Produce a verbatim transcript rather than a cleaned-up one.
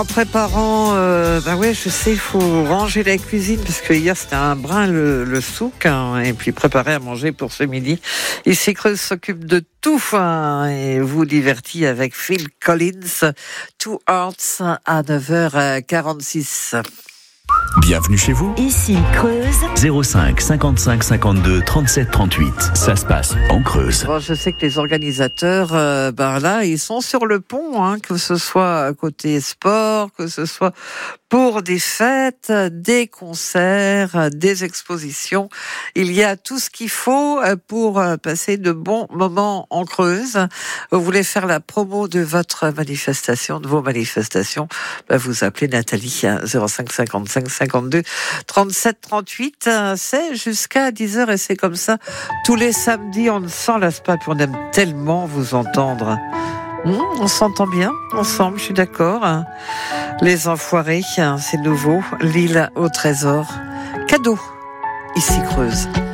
En préparant, euh, bah ouais, je sais, il faut ranger la cuisine parce que hier c'était un brin le, le souk, hein, et puis préparer à manger pour ce midi. Ici Creuse s'occupe de tout, hein, et vous divertit avec Phil Collins, Two Hearts à neuf heures quarante-six. Bienvenue chez vous. Ici Creuse. zéro cinq cinquante-cinq cinquante-deux trente-sept trente-huit. Ça se passe en Creuse. Bon, je sais que les organisateurs, euh, ben là, ils sont sur le pont, hein, que ce soit côté sport, que ce soit pour des fêtes, des concerts, des expositions. Il y a tout ce qu'il faut pour passer de bons moments en Creuse. Vous voulez faire la promo de votre manifestation, de vos manifestations, ben vous appelez Nathalie à zéro cinq cinquante-cinq cinquante-deux trente-sept trente-huit. C'est jusqu'à dix heures et c'est comme ça tous les samedis. On ne s'en lasse pas, puis on aime tellement vous entendre. Mmh, on s'entend bien ensemble, je suis d'accord. Les Enfoirés, c'est nouveau. L'île au trésor. Cadeau, ici Creuse.